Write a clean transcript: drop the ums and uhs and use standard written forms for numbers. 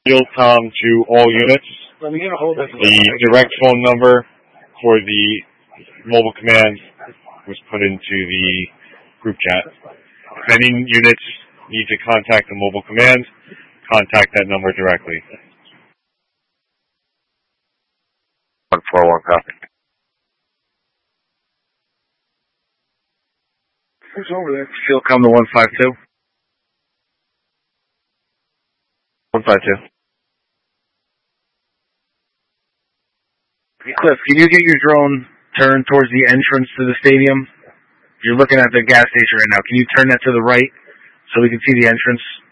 field com to all units. The direct phone number for the mobile command was put into the group chat. If any units need to contact the mobile command, contact that number directly. 141 copy. Who's over there? Field com to 152. 152. Cliff, can you get your drone turned towards the entrance to the stadium? You're looking at the gas station right now. Can you turn that to the right so we can see the entrance?